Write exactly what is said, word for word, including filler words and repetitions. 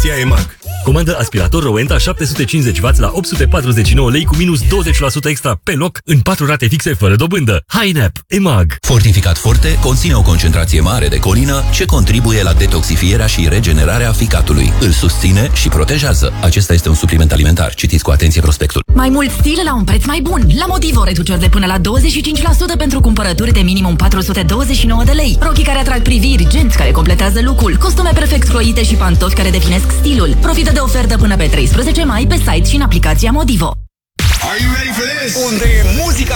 Promoția E M A G. Comandă aspirator Rowenta șapte sute cincizeci de wați la opt sute patruzeci și nouă lei cu minus douăzeci la sută extra pe loc în patru rate fixe fără dobândă. Hi-Nap. E M A G. Fortificat Forte conține o concentrație mare de colină ce contribuie la detoxifierea și regenerarea ficatului. Îl susține și protejează. Acesta este un supliment alimentar. Citiți cu atenție prospectul. Mai mult stil la un preț mai bun. La Motivo, reduceri de până la douăzeci și cinci la sută pentru cumpărături de minimum patru sute douăzeci și nouă de lei. Rochii care atrag priviri, genți care completează look-ul, costume perfect croite și pantofi care definesc stilul. Profită de ofertă până pe treisprezece mai pe site și în aplicația Motivo. Are you ready for this? Unde e muzica